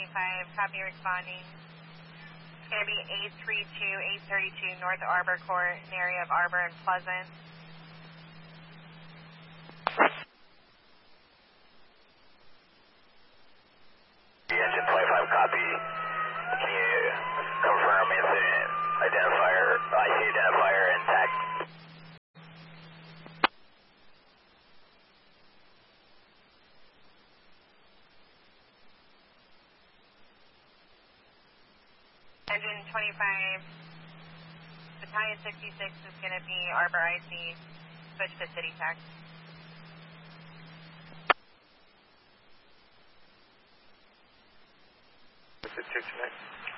25, copy responding. It's going to be 832 North Arbor Court in the area of Arbor and Pleasant. Engine 25, copy. Can you confirm incident identifier, IC identifier intact? Engine 25, Battalion 66 is going to be Arbor IC, switch to City Tac. What's it, 2 tonight?